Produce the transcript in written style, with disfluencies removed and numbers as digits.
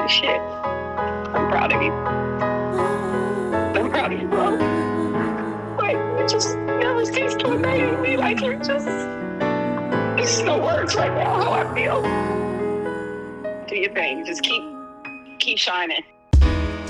holy shit. I'm proud of you. I'm proud of you, bro. Like, you just never cease to amaze me. Like, there's just no words right now how I feel. Do your thing. Just keep shining.